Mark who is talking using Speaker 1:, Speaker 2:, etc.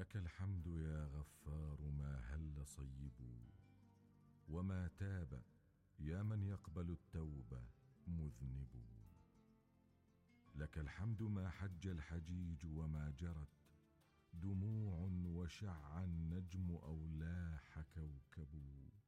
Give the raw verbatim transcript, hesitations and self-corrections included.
Speaker 1: لك الحمد يا غفار ما هل صيب، وما تاب يا من يقبل التوبة مذنب. لك الحمد ما حج الحجيج وما جرت دموع وشع النجم أو لاح كوكب.